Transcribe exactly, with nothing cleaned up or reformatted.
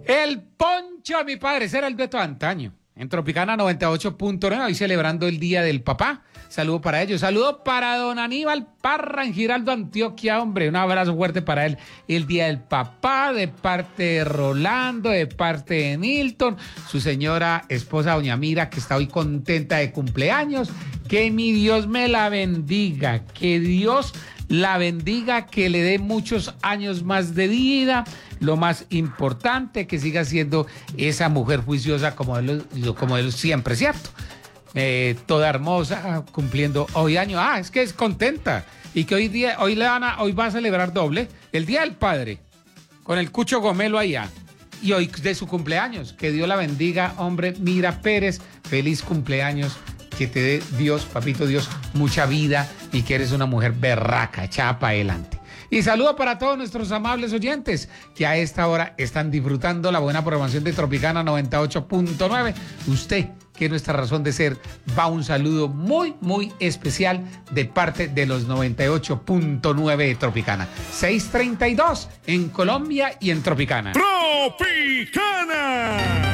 El poncho, mi padre, ese era el dueto de antaño. En Tropicana noventa y ocho punto nueve, hoy celebrando el Día del Papá. Saludo para ellos. Saludo para don Aníbal Parra en Giraldo, Antioquia, hombre. Un abrazo fuerte para él. El Día del Papá, de parte de Rolando, de parte de Nilton, su señora esposa, doña Mira, que está hoy contenta de cumpleaños. Que mi Dios me la bendiga. Que Dios la bendiga, que le dé muchos años más de vida. Lo más importante, que siga siendo esa mujer juiciosa como él, como él siempre, ¿cierto? Eh, toda hermosa, cumpliendo hoy año. Ah, es que es contenta. Y que hoy día, hoy le van a, hoy va a celebrar doble, el Día del Padre, con el Cucho Gomelo allá. Y hoy de su cumpleaños. Que Dios la bendiga, hombre. Mira Pérez, feliz cumpleaños. Que te dé Dios, papito Dios, mucha vida y que eres una mujer berraca, echada para adelante. Y saludo para todos nuestros amables oyentes que a esta hora están disfrutando la buena programación de Tropicana noventa y ocho punto nueve. Usted, que es nuestra razón de ser, va un saludo muy, muy especial de parte de los noventa y ocho punto nueve de Tropicana. seis treinta y dos en Colombia y en Tropicana. Tropicana.